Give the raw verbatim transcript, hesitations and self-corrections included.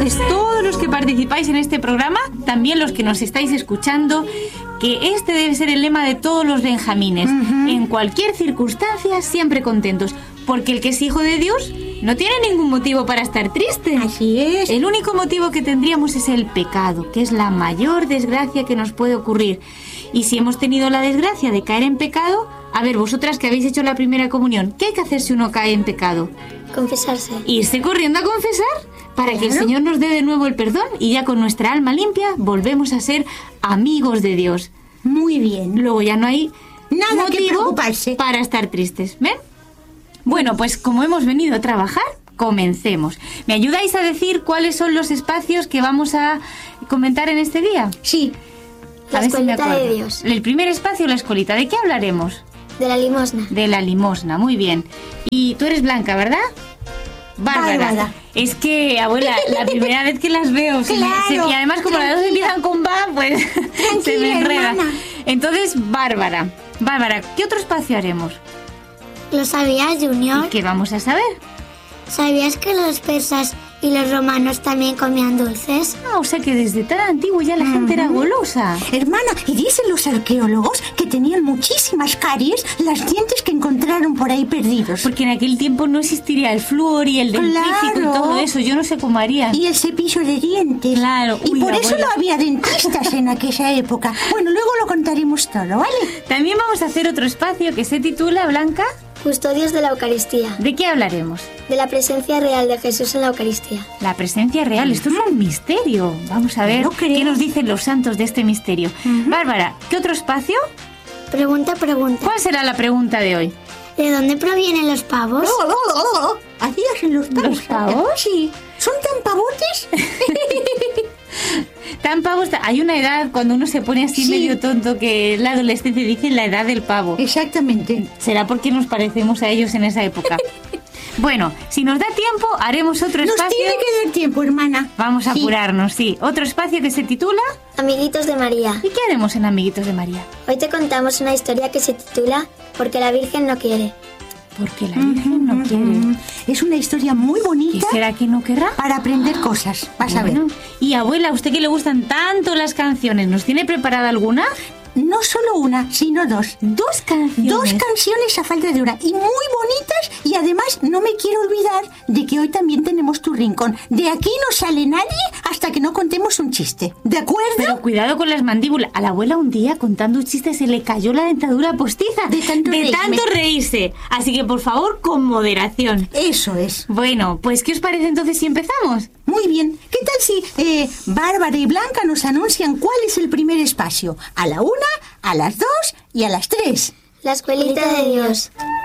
pues todos los que participáis en este programa, también los que nos estáis escuchando, que este debe ser el lema de todos los benjamines. Uh-huh. En cualquier circunstancia, siempre contentos, porque el que es hijo de Dios no tiene ningún motivo para estar triste. Así es. El único motivo que tendríamos es el pecado, que es la mayor desgracia que nos puede ocurrir. Y si hemos tenido la desgracia de caer en pecado, a ver, vosotras que habéis hecho la primera comunión, ¿qué hay que hacer si uno cae en pecado? Confesarse. Irse corriendo a confesar para claro. que el Señor nos dé de nuevo el perdón y ya con nuestra alma limpia volvemos a ser amigos de Dios. Muy bien. Luego ya no hay nada motivo que preocuparse para estar tristes. ¿Ven? Bueno, pues como hemos venido a trabajar, comencemos. ¿Me ayudáis a decir cuáles son los espacios que vamos a comentar en este día? Sí. La escolita si de Dios. El primer espacio, la escolita. ¿De qué hablaremos? De la limosna. De la limosna, muy bien. Y tú eres Blanca, ¿verdad? Bárbara. Bárbara. Es que, abuela, la primera vez que las veo, se claro, me, se, y además como las dos empiezan con va, pues se me enreda. Hermana. Entonces, Bárbara. Bárbara, ¿qué otro espacio haremos? ¿Lo sabías, Junior? ¿Y qué vamos a saber? ¿Sabías que los persas y los romanos también comían dulces? Ah, o sea que desde tan antiguo ya la uh-huh. gente era golosa. Hermana, y dicen los arqueólogos que tenían muchísimas caries las dientes que encontraron por ahí perdidos. Porque en aquel tiempo no existiría el flúor y el dentífrico claro. y todo eso. Yo no sé cómo harían. Y el cepillo de dientes. Claro. Y Uy, por abuela. eso no había dentistas en aquella época. Bueno, luego lo contaremos todo, ¿vale? También vamos a hacer otro espacio que se titula, Blanca... Custodios de la Eucaristía. ¿De qué hablaremos? De la presencia real de Jesús en la Eucaristía. La presencia real, esto es un misterio. Vamos a ver no qué nos dicen los santos de este misterio. Uh-huh. Bárbara, ¿qué otro espacio? Pregunta, pregunta. ¿Cuál será la pregunta de hoy? ¿De dónde provienen los pavos? Oh, oh, oh, oh. ¿Hacías en los pavos? ¿Los pavos? Sí. ¿Son tan pavotes? Tan pavos, hay una edad cuando uno se pone así sí. medio tonto que la adolescencia dice la edad del pavo. Exactamente. ¿Será porque nos parecemos a ellos en esa época? Bueno, si nos da tiempo, haremos otro nos espacio. Nos tiene que dar tiempo, hermana. Vamos a sí. apurarnos, sí. Otro espacio que se titula... Amiguitos de María. ¿Y qué haremos en Amiguitos de María? Hoy te contamos una historia que se titula Porque la Virgen no quiere. Porque la Virgen no quiere. Es una historia muy bonita. ¿Y será que no querrá? Para aprender cosas. Vas bueno. a ver. Y abuela, ¿a usted que le gustan tanto las canciones? ¿Nos tiene preparada alguna? No solo una, sino dos. Dos canciones. Dos canciones a falta de una. Y muy bonitas. Y además no me quiero olvidar de que hoy también tenemos tu rincón. De aquí no sale nadie hasta que no contemos un chiste. ¿De acuerdo? Pero cuidado con las mandíbulas. A la abuela un día contando un chiste se le cayó la dentadura postiza. De tanto, de tanto reírse. Así que por favor, con moderación. Eso es. Bueno, pues ¿qué os parece entonces si empezamos? Muy bien. ¿Qué tal si eh, Bárbara y Blanca nos anuncian cuál es el primer espacio? A la una, a las dos y a las tres. La escuelita de Dios.